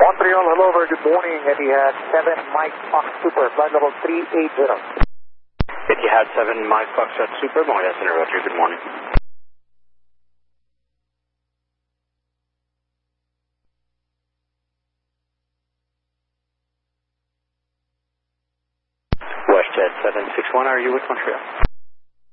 Montreal, hello, very good morning. Etihad 7 Mike Fox Super, flight level 380. Etihad 7 Mike Fox Super, Montreal Center, Roger, good morning. WestJet 761, are you with Montreal?